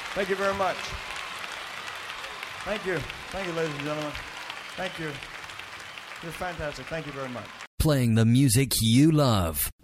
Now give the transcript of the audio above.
Thank you very much. Thank you. Thank you, ladies and gentlemen. Thank you. You're fantastic. Thank you very much. Playing the music you love.